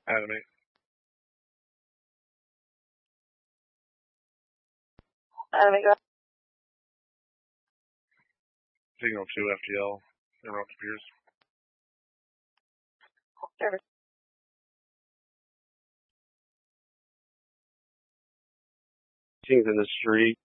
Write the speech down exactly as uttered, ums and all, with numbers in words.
Animate. Animate, go. Signal two F T L. Interrupt appears. Service. Things in the street.